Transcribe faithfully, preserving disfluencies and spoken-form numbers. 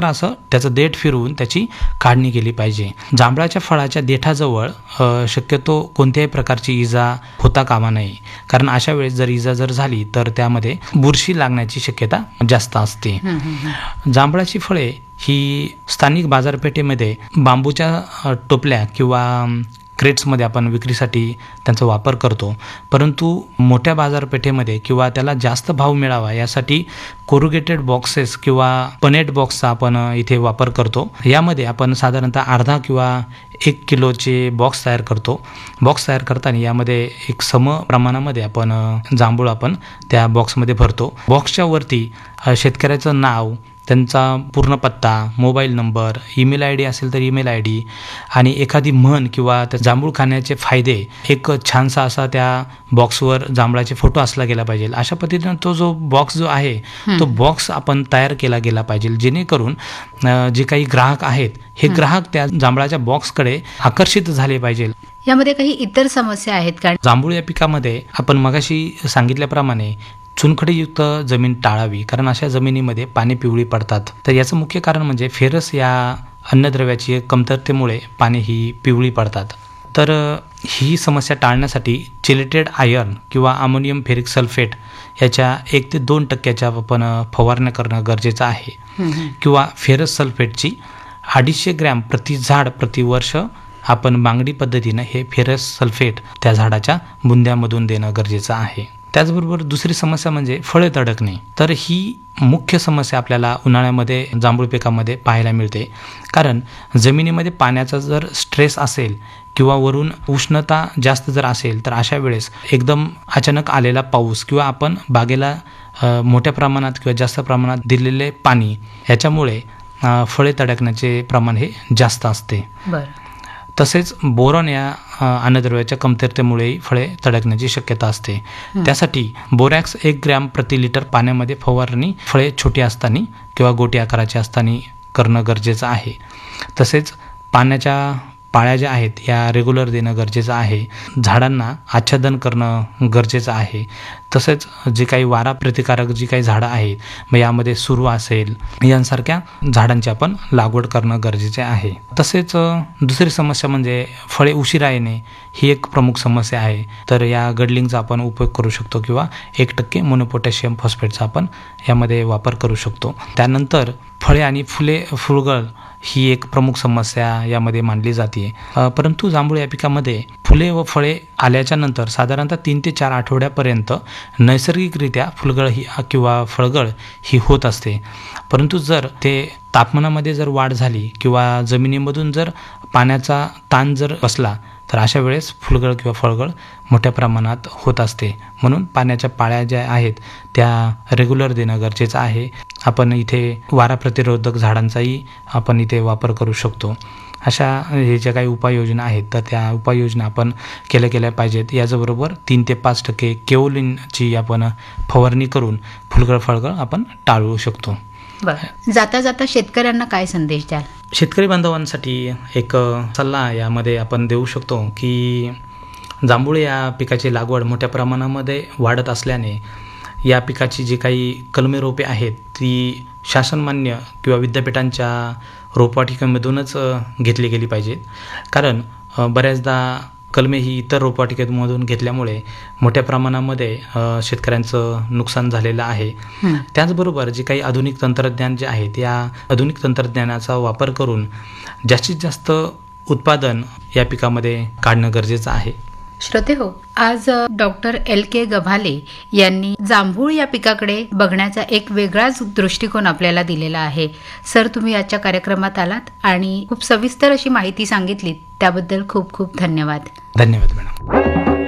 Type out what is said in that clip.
Proper असं त्याचं देठ फिरवून त्याची काढणी केली पाहिजे. जांभळाच्या फळाच्या देठाजवळ अ, शक्यतो कोणत्याही प्रकारची इजा होता कामा नये, कारण अशा वेळेस जर इजा जर झाली तर त्यामध्ये बुरशी लागण्याची शक्यता जास्त असते. जांभळाची फळे ही स्थानिक बाजारपेठेमध्ये बांबूच्या अ, टोपल्या किंवा क्रेट्समध्ये आपण विक्रीसाठी त्यांचा वापर करतो, परंतु मोठ्या बाजारपेठेमध्ये किंवा त्याला जास्त भाव मिळावा यासाठी कोरुगेटेड बॉक्सेस किंवा पनेट बॉक्सचा आपण इथे वापर करतो. यामध्ये आपण साधारणतः अर्धा किंवा एक किलोचे बॉक्स तयार करतो. बॉक्स तयार करताना यामध्ये एक सम प्रमाणामध्ये आपण जांभूळ आपण त्या बॉक्समध्ये भरतो. बॉक्सच्या वरती शेतकऱ्याचं नाव, त्यांचा पूर्ण पत्ता, mobile number, email I D असेल तर ईमेल आय डी आणि एखादी म्हण किंवा त्या जांभूळ खाण्याचे फायदे एक छानसा असा त्या बॉक्सवर जांभळाचे फोटो असला गेला पाहिजे. अशा पद्धतीनं तो जो बॉक्स जो आहे तो बॉक्स आपण तयार केला गेला पाहिजे, जेणेकरून जे काही ग्राहक आहेत हे ग्राहक त्या जांभळाच्या बॉक्सकडे आकर्षित झाले पाहिजे. यामध्ये काही इतर समस्या आहेत का? जांभूळ या पिकामध्ये आपण मगाशी सांगितल्याप्रमाणे चुनखडीयुक्त जमीन टाळावी, कारण अशा जमिनीमध्ये पाने पिवळी पडतात. तर याचं मुख्य कारण म्हणजे फेरस या अन्नद्रव्याची कमतरतेमुळे पाने ही पिवळी पडतात. तर ही समस्या टाळण्यासाठी चिलेटेड आयर्न किंवा अमोनियम फेरिक सल्फेट याच्या एक ते दोन टक्क्याच्या आपण फवारण्या करणं गरजेचं आहे, किंवा फेरस सल्फेटची अडीचशे ग्रॅम प्रति झाड प्रति वर्ष आपण बांगडी पद्धतीनं हे फेरस सल्फेट त्या झाडाच्या बुंद्यामधून देणं गरजेचं आहे. त्याचबरोबर दुसरी समस्या म्हणजे फळे तडकणे. तर ही मुख्य समस्या आपल्याला उन्हाळ्यामध्ये जांभूळ पिकामध्ये पाहायला मिळते, कारण जमिनीमध्ये पाण्याचा जर स्ट्रेस असेल किंवा वरून उष्णता जास्त जर असेल तर अशा वेळेस एकदम अचानक आलेला पाऊस किंवा आपण बागेला मोठ्या प्रमाणात किंवा जास्त प्रमाणात दिलेले पाणी याच्यामुळे फळे तडकण्याचे प्रमाण हे जास्त असते. बरं. तसेच बोरॉन या अन्नद्रव्याच्या कमतरतेमुळेही फळे तडकण्याची शक्यता असते. त्यासाठी बोरॅक्स एक ग्रॅम प्रति लिटर पाण्यामध्ये फवारणी फळे छोटी असताना किंवा गोटी आकाराची असताना करणं गरजेचं आहे. तसेच पाण्याच्या पाळ्या ज्या आहेत या रेग्युलर देणं गरजेचं आहे. झाडांना आच्छादन करणं गरजेचं आहे. तसेच जे काही वारा प्रतिकारक जी काही झाडं आहेत, मग यामध्ये सुरू असेल यांसारख्या झाडांची आपण लागवड करणं गरजेचे आहे. तसेच दुसरी समस्या म्हणजे फळे उशिरा येणे ही एक प्रमुख समस्या आहे. तर या गडलिंगचा आपण उपयोग करू शकतो किंवा एक टक्के मोनोपोटॅशियम फॉस्फेटचा आपण यामध्ये वापर करू शकतो. त्यानंतर फळे आणि फुले फुलगळ ही एक प्रमुख समस्या यामध्ये मानली जाते. परंतु जांभूळ या पिकामध्ये फुले व फळे आल्याच्या नंतर साधारणतः तीन ते चार आठवड्यापर्यंत नैसर्गिकरित्या फुलगळ ही किंवा फळगळ ही होत असते. परंतु जर ते तापमानामध्ये जर वाढ झाली किंवा जमिनीमधून जर पाण्याचा ताण जर बसला तर अशा वेळेस फुलगळ किंवा फळगळ मोठ्या प्रमाणात होत असते. म्हणून पाण्याच्या पाळ्या ज्या आहेत त्या रेग्युलर देणं गरजेचं आहे. आपण इथे वारा प्रतिरोधक झाडांचाही आपण इथे वापर करू शकतो. अशा हे ज्या काही उपाययोजना आहेत तर त्या उपाययोजना आपण केल्या केल्या पाहिजेत. याचबरोबर तीन ते पाच टक्के केओलिनची आपण फवारणी करून फुलगळ फळगळ आपण टाळू शकतो. बरं. जाता जाता शेतकऱ्यांना काय संदेश द्याल? शेतकरी बांधवांसाठी एक सल्ला यामध्ये आपण देऊ शकतो की जांभूळ या पिकाची लागवड मोठ्या प्रमाणामध्ये वाढत असल्याने या पिकाची जी काही कलमी रोपे आहेत ती शासनमान्य किंवा विद्यापीठांच्या रोपवाटिकेमधूनच घेतली गेली पाहिजेत. कारण बऱ्याचदा कलमे ही इतर रोपवाटिकेमधून घेतल्यामुळे मोठ्या प्रमाणामध्ये शेतकऱ्यांचं नुकसान झालेलं आहे. त्याचबरोबर जे काही आधुनिक तंत्रज्ञान जे आहे त्या आधुनिक तंत्रज्ञानाचा वापर करून जास्तीत जास्त उत्पादन या पिकामध्ये काढणं गरजेचं आहे. श्रोते हो, आज डॉक्टर एल के गव्हाले यांनी जांभूळ या पिकाकडे बघण्याचा एक वेगळाच दृष्टिकोन आपल्याला दिलेला आहे. सर, तुम्ही आजच्या कार्यक्रमात आलात आणि खूप सविस्तर अशी माहिती सांगितली, त्याबद्दल खूप खूप धन्यवाद. धन्यवाद मॅडम.